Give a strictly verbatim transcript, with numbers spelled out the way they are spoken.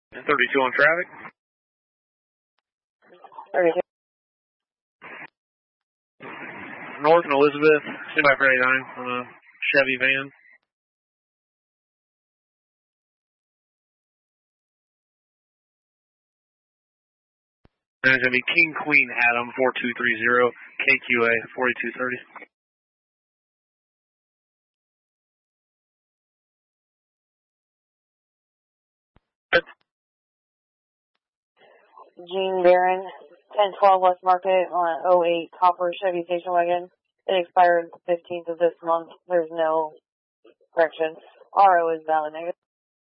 thirty-two on traffic. thirty-two. North and Elizabeth, stand by for eighty-nine on a Chevy van. And it's going to be King Queen Adam four two three zero, K Q A forty-two thirty. Gene Barron, ten twelve West Market on oh eight Copper Chevy Station Wagon. It expired the fifteenth of this month. There's no correction. R O is valid negative.